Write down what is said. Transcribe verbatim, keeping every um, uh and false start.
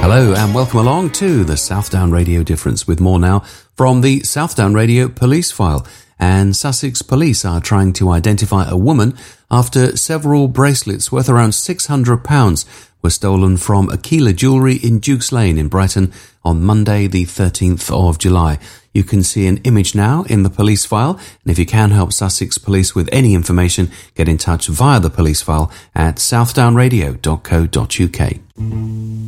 Hello and welcome along to the Southdown Radio Difference with more now from the Southdown Radio Police File. And Sussex Police are trying to identify a woman after several bracelets worth around six hundred pounds were stolen from Aquila Jewellery in Dukes Lane in Brighton on Monday the thirteenth of July. You can see an image now in the police file, and if you can help Sussex Police with any information, get in touch via the police file at southdown radio dot co dot uk.